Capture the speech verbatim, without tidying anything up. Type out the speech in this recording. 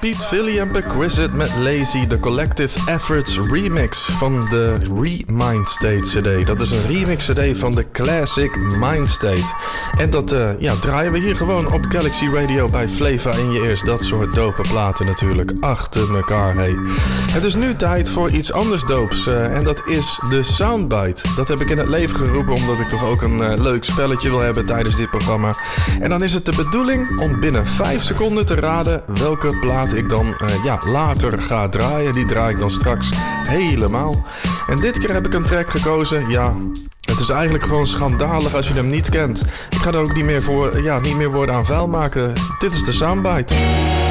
Pete Philly en Perquisite met Lazy, de Collective Efforts remix van de Remind State C D. Dat is een remix C D van de Classic Mind State. En dat uh, ja, draaien we hier gewoon op Galaxy Radio bij Flava in je ears. Dat soort dope platen natuurlijk achter elkaar. Hey. Het is nu tijd voor iets anders doops uh, en dat is de Soundbite. Dat heb ik in het leven geroepen omdat ik toch ook een uh, leuk spelletje wil hebben tijdens dit programma. En dan is het de bedoeling om binnen vijf seconden te raden welke plaat ik dan uh, ja, later ga draaien. Die draai ik dan straks helemaal. En dit keer heb ik een track gekozen, ja... Het is eigenlijk gewoon schandalig als je hem niet kent. Ik ga er ook niet meer, voor, ja, niet meer woorden aan vuil maken. Dit is de Soundbite.